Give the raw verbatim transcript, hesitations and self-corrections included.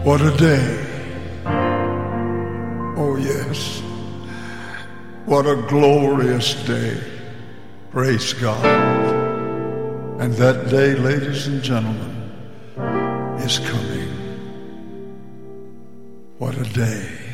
What a day. Oh, yes. What a glorious day. Praise God. And that day, ladies and gentlemen, is coming. What a day.